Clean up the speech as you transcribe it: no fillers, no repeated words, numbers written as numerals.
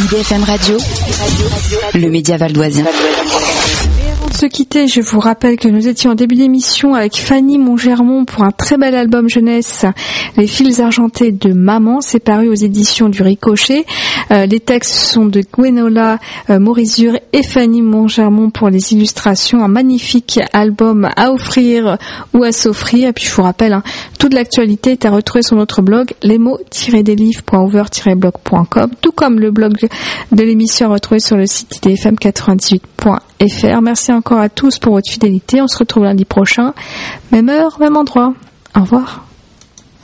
IDFM Radio, le média valdoisien. Avant de se quitter, je vous rappelle que nous étions en début d'émission avec Fanny Montgermont pour un très bel album jeunesse, Les fils argentés de Maman. C'est paru aux éditions du Ricochet. Les textes sont de Gwenola Morizur et Fanny Montgermont pour les illustrations. Un magnifique album à offrir ou à s'offrir. Et puis je vous rappelle, toute l'actualité est à retrouver sur notre blog lesmots-des-livres.over-blog.com, tout comme le blog de l'émission à retrouver sur le site idfm98.fr. Merci encore à tous pour votre fidélité. On se retrouve lundi prochain, même heure, même endroit. Au revoir.